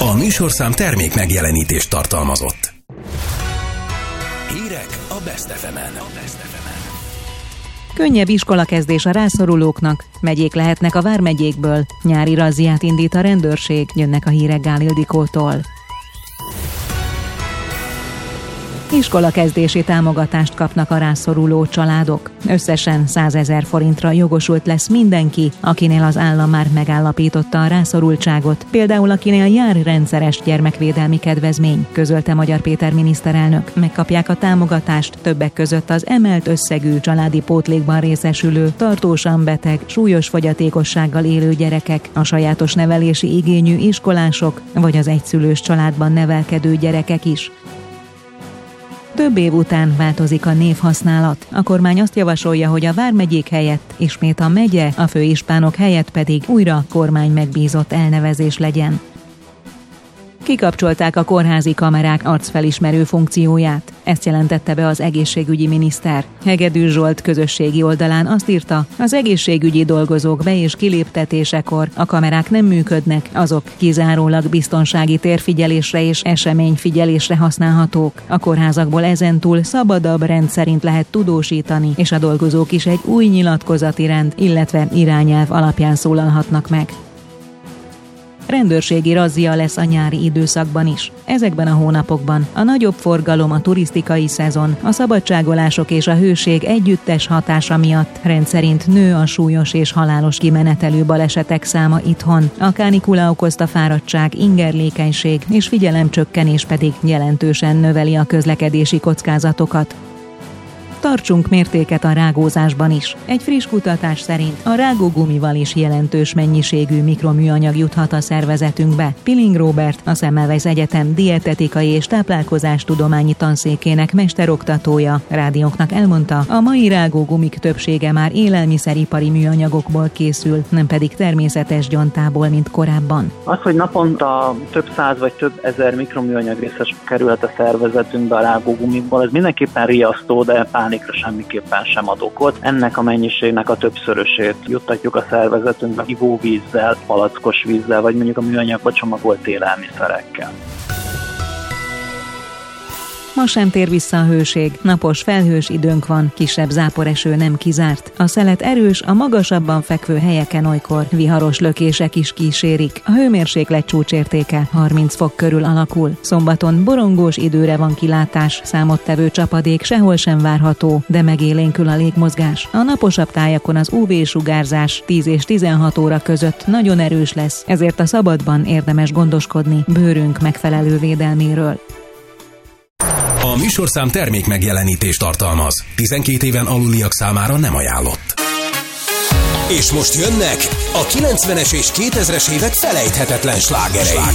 A műsorszám termék megjelenítést tartalmazott. Hírek a Best FM-en. Könnyebb iskolakezdés a rászorulóknak, megyék lehetnek a vármegyékből, nyári razziát indít a rendőrség, jönnek a hírek Gál Ildikótól. Iskolakezdési támogatást kapnak a rászoruló családok. Összesen 100 000 forintra jogosult lesz mindenki, akinél az állam már megállapította a rászorultságot, például akinél jár rendszeres gyermekvédelmi kedvezmény, közölte Magyar Péter miniszterelnök. Megkapják a támogatást többek között az emelt összegű családi pótlékban részesülő, tartósan beteg, súlyos fogyatékossággal élő gyerekek, a sajátos nevelési igényű iskolások, vagy az egyszülős családban nevelkedő gyerekek is. Több év után változik a névhasználat. A kormány azt javasolja, hogy a vármegyék helyett ismét a megye, a főispánok helyett pedig újra kormány megbízott elnevezés legyen. Kikapcsolták a kórházi kamerák arcfelismerő funkcióját. Ezt jelentette be az egészségügyi miniszter. Hegedűs Zsolt közösségi oldalán azt írta, az egészségügyi dolgozók be- és kiléptetésekor a kamerák nem működnek, azok kizárólag biztonsági térfigyelésre és eseményfigyelésre használhatók. A kórházakból ezentúl szabadabb rend szerint lehet tudósítani, és a dolgozók is egy új nyilatkozati rend, illetve irányelv alapján szólalhatnak meg. Rendőrségi razzia lesz a nyári időszakban is. Ezekben a hónapokban a nagyobb forgalom, a turisztikai szezon, a szabadságolások és a hőség együttes hatása miatt rendszerint nő a súlyos és halálos kimenetelő balesetek száma itthon. A kánikula okozta fáradtság, ingerlékenység és figyelemcsökkenés pedig jelentősen növeli a közlekedési kockázatokat. Tartsunk mértéket a rágózásban is. Egy friss kutatás szerint a rágógumival is jelentős mennyiségű mikroműanyag juthat a szervezetünkbe. Piling Róbert, a Semmelweis Egyetem dietetikai és táplálkozástudományi tanszékének mesteroktatója rádiónknak elmondta, a mai rágógumik többsége már élelmiszeripari műanyagokból készül, nem pedig természetes gyontából, mint korábban. Az, hogy naponta több száz vagy több ezer mikroműanyag részes kerülhet a szervezetünkbe a rágógumikból, ez mindenképpen riasztó, de pánikra semmiképpen sem ad okot. Ennek a mennyiségnek a többszörösét juttatjuk a szervezetünkbe ivóvízzel, palackos vízzel, vagy mondjuk a műanyagba csomagolt élelmiszerekkel. Ma sem tér vissza a hőség, napos felhős időnk van, kisebb záporeső nem kizárt. A szelet erős, a magasabban fekvő helyeken olykor viharos lökések is kísérik. A hőmérséklet csúcsértéke 30 fok körül alakul. Szombaton borongós időre van kilátás, számottevő csapadék sehol sem várható, de megélénkül a légmozgás. A naposabb tájakon az UV-sugárzás 10 és 16 óra között nagyon erős lesz, ezért a szabadban érdemes gondoskodni bőrünk megfelelő védelméről. A műsorszám termék megjelenítést tartalmaz. 12 éven aluliak számára nem ajánlott. És most jönnek a 90-es és 2000-es évek felejthetetlen slágerei.